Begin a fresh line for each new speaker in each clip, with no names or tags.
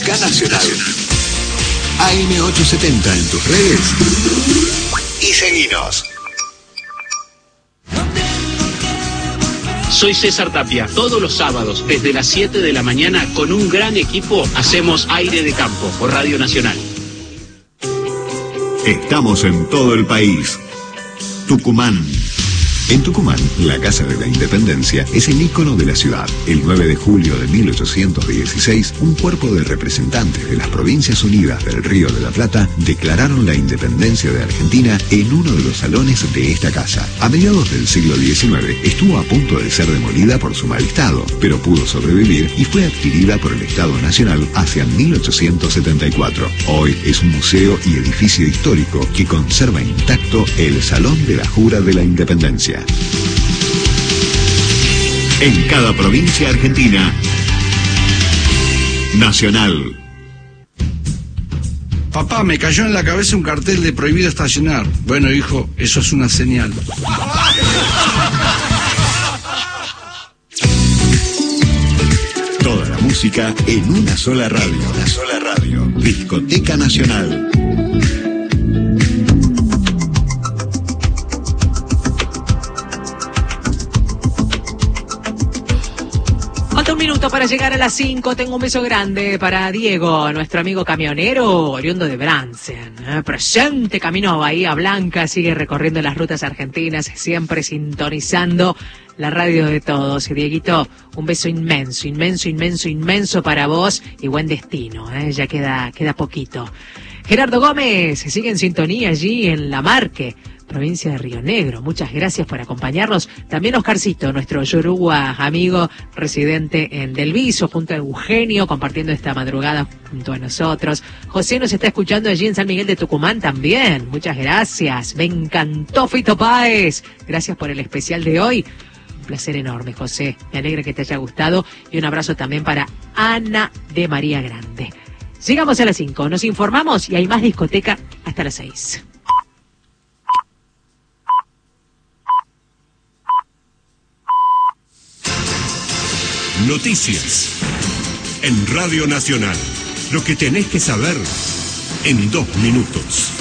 Discoteca Nacional. AM870 en tus redes y seguinos.
Soy César Tapia. Todos los sábados, desde las 7 de la mañana, con un gran equipo, hacemos Aire de Campo por Radio Nacional.
Estamos en todo el país. Tucumán. En Tucumán, la Casa de la Independencia es el ícono de la ciudad. El 9 de julio de 1816, un cuerpo de representantes de las Provincias Unidas del Río de la Plata declararon la independencia de Argentina en uno de los salones de esta casa. A mediados del siglo XIX, estuvo a punto de ser demolida por su mal estado, pero pudo sobrevivir y fue adquirida por el Estado Nacional hacia 1874. Hoy es un museo y edificio histórico que conserva intacto el Salón de la Jura de la Independencia. En cada provincia argentina, Nacional.
Papá, me cayó en la cabeza un cartel de prohibido estacionar. Bueno, hijo, eso es una señal.
Toda la música en una sola radio. Una sola radio. Discoteca Nacional.
Falta un minuto para llegar a las 5. Tengo un beso grande para Diego, nuestro amigo camionero, oriundo de Bransen. Presente camino a Bahía Blanca, sigue recorriendo las rutas argentinas, siempre sintonizando la radio de todos. Y Dieguito, un beso inmenso, inmenso, inmenso, inmenso para vos y buen destino. Ya queda poquito. Gerardo Gómez sigue en sintonía allí en La Marque, provincia de Río Negro. Muchas gracias por acompañarnos. También Oscarcito, nuestro yoruba amigo residente en Del Viso, junto a Eugenio, compartiendo esta madrugada junto a nosotros. José nos está escuchando allí en San Miguel de Tucumán también. Muchas gracias. Me encantó Fito Páez. Gracias por el especial de hoy. Un placer enorme, José. Me alegra que te haya gustado. Y un abrazo también para Ana de María Grande. Llegamos a las 5. Nos informamos y hay más discoteca hasta las 6.
Noticias en Radio Nacional. Lo que tenés que saber en 2 minutos.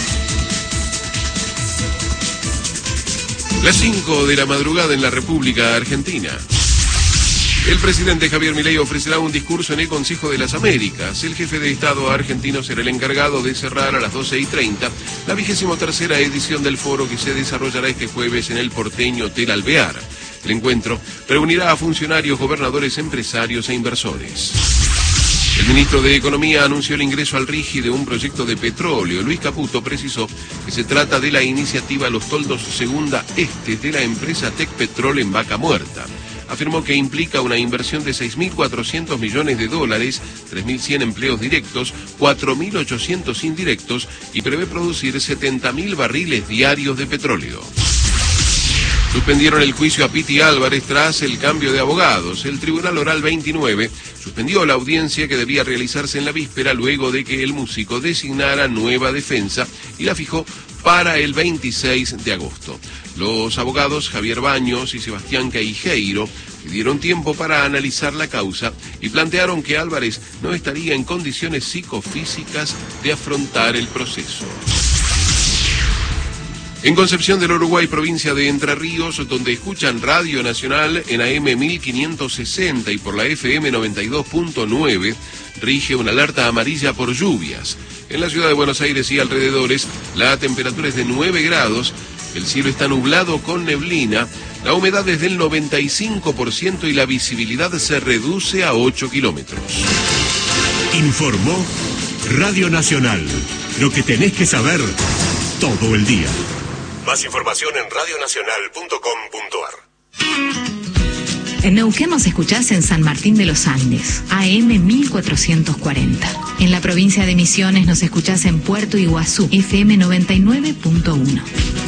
Las 5 de la madrugada en la República Argentina. El presidente Javier Milei ofrecerá un discurso en el Consejo de las Américas. El jefe de Estado argentino será el encargado de cerrar a las 12:30 la 23ª edición del foro que se desarrollará este jueves en el porteño Hotel Alvear. El encuentro reunirá a funcionarios, gobernadores, empresarios e inversores. El ministro de Economía anunció el ingreso al RIGI de un proyecto de petróleo. Luis Caputo precisó que se trata de la iniciativa Los Toldos Segunda Este de la empresa Tecpetrol en Vaca Muerta. Afirmó que implica una inversión de $6.400 millones, 3.100 empleos directos, 4.800 indirectos y prevé producir 70.000 barriles diarios de petróleo. Suspendieron el juicio a Piti Álvarez tras el cambio de abogados. El Tribunal Oral 29 suspendió la audiencia que debía realizarse en la víspera luego de que el músico designara nueva defensa y la fijó para el 26 de agosto. Los abogados Javier Baños y Sebastián Queijeiro pidieron tiempo para analizar la causa y plantearon que Álvarez no estaría en condiciones psicofísicas de afrontar el proceso. En Concepción del Uruguay, provincia de Entre Ríos, donde escuchan Radio Nacional en AM 1560 y por la FM 92.9, rige una alerta amarilla por lluvias. En la ciudad de Buenos Aires y alrededores, la temperatura es de 9 grados, el cielo está nublado con neblina, la humedad es del 95% y la visibilidad se reduce a 8 kilómetros.
Informó Radio Nacional. Lo que tenés que saber todo el día. Más información en radionacional.com.ar.
En Neuquén nos escuchás en San Martín de los Andes, AM 1440. En la provincia de Misiones nos escuchás en Puerto Iguazú, FM 99.1.